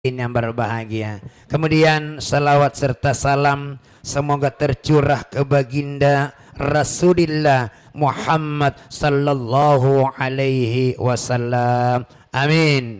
yang berbahagia. Kemudian salawat serta salam semoga tercurah ke baginda Rasulullah Muhammad sallallahu alaihi wasallam. Amin.